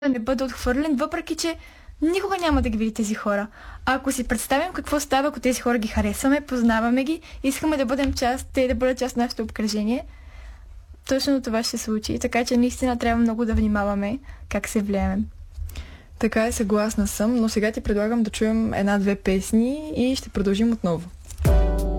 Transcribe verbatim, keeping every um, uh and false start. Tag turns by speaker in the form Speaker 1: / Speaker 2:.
Speaker 1: да не бъде отхвърлен, въпреки че никога няма да ги види тези хора. А ако си представим какво става, ако тези хора ги харесваме, познаваме ги, искаме да бъдем част, те да бъдат част от нашето обкръжение, точно това ще се случи. Така че наистина трябва много да внимаваме как се влияем.
Speaker 2: Така е, съгласна съм, но сега ти предлагам да чуем една-две песни и ще продължим отново.